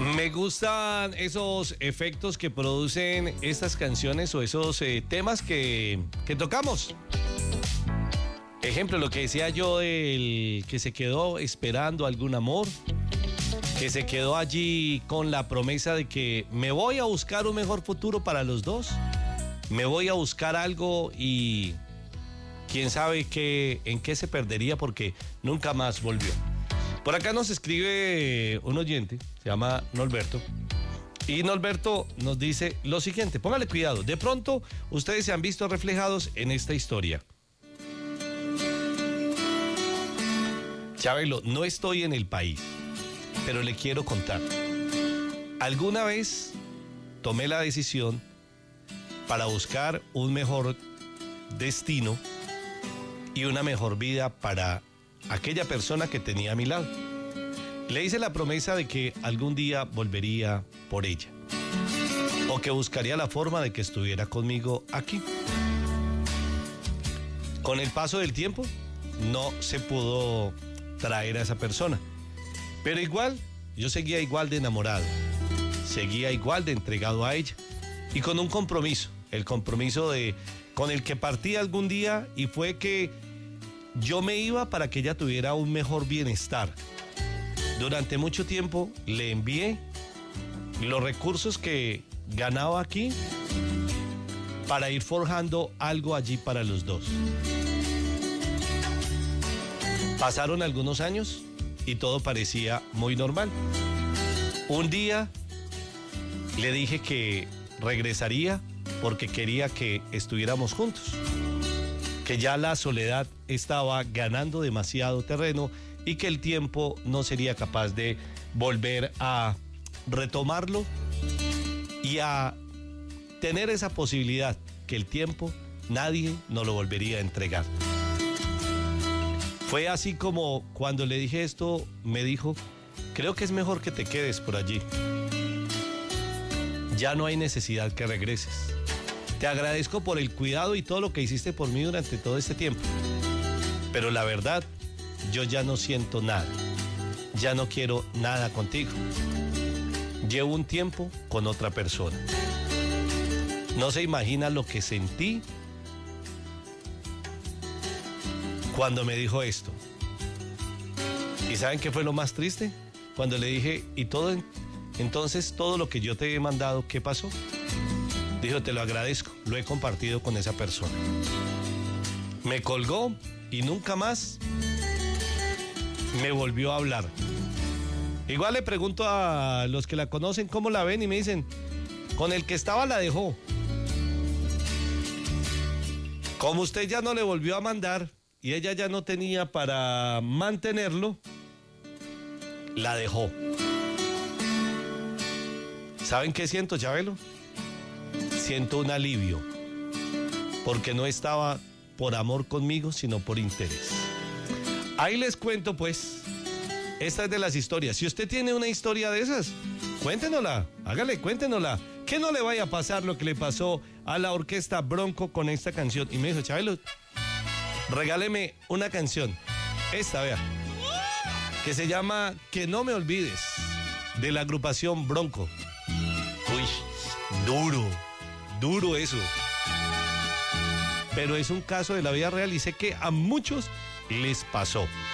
Me gustan esos efectos que producen estas canciones o esos temas que tocamos. Ejemplo, lo que decía yo del que se quedó esperando algún amor, que se quedó allí con la promesa de que me voy a buscar un mejor futuro para los dos, me voy a buscar algo y quién sabe en qué se perdería porque nunca más volvió. Por acá nos escribe un oyente, se llama Norberto, y Norberto nos dice lo siguiente, póngale cuidado, de pronto ustedes se han visto reflejados en esta historia. Chabelo, no estoy en el país, pero le quiero contar. Alguna vez tomé la decisión para buscar un mejor destino y una mejor vida para aquella persona que tenía a mi lado. Le hice la promesa de que algún día volvería por ella o que buscaría la forma de que estuviera conmigo aquí. Con el paso del tiempo no se pudo traer a esa persona, pero igual yo seguía igual de enamorado, seguía igual de entregado a ella y con un compromiso, el compromiso con el que partí algún día, y fue que yo me iba para que ella tuviera un mejor bienestar. Durante mucho tiempo le envié los recursos que ganaba aquí para ir forjando algo allí para los dos. Pasaron algunos años y todo parecía muy normal. Un día le dije que regresaría porque quería que estuviéramos juntos, que ya la soledad estaba ganando demasiado terreno y que el tiempo no sería capaz de volver a retomarlo y a tener esa posibilidad que el tiempo nadie nos lo volvería a entregar. Fue así como cuando le dije esto, me dijo, creo que es mejor que te quedes por allí. Ya no hay necesidad que regreses. Te agradezco por el cuidado y todo lo que hiciste por mí durante todo este tiempo. Pero la verdad, yo ya no siento nada. Ya no quiero nada contigo. Llevo un tiempo con otra persona. No se imagina lo que sentí cuando me dijo esto. ¿Y saben qué fue lo más triste? Cuando le dije, ¿y todo? Entonces todo lo que yo te he mandado, ¿qué pasó? Dijo, te lo agradezco, lo he compartido con esa persona. Me colgó y nunca más me volvió a hablar. Igual le pregunto a los que la conocen cómo la ven y me dicen, con el que estaba la dejó. Como usted ya no le volvió a mandar y ella ya no tenía para mantenerlo, la dejó. ¿Saben qué siento, Chabelo? Siento un alivio, porque no estaba por amor conmigo, sino por interés. Ahí les cuento, pues, esta es de las historias. Si usted tiene una historia de esas, cuéntenosla, hágale, cuéntenosla. Que no le vaya a pasar lo que le pasó a la orquesta Bronco con esta canción. Y me dijo, Chabelo, regáleme una canción, esta, vea, que se llama Que no me olvides, de la agrupación Bronco. Uy, duro eso. Pero es un caso de la vida real y sé que a muchos les pasó.